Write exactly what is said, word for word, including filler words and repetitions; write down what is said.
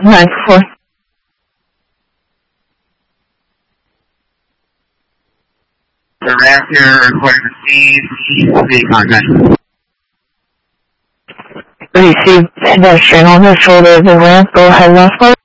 nine four. The Raptor recording received, received contact. Received pedestrian on the shoulder of the ramp, go ahead left foot.